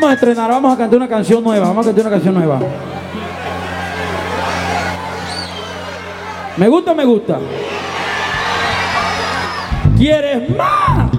vamos a estrenar, vamos a cantar una canción nueva. Vamos a cantar una canción nueva. ¿Me gusta o me gusta? ¿Quieres más?